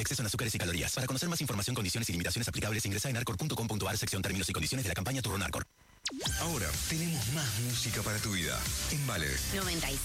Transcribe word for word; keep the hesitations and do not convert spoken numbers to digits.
exceso en azúcares y calorías. Para conocer más información, condiciones y limitaciones aplicables, ingresa en arcor punto com punto a r, sección términos y condiciones de la campaña Turrón Arcor. Ahora tenemos más música para tu vida. En Vale noventa y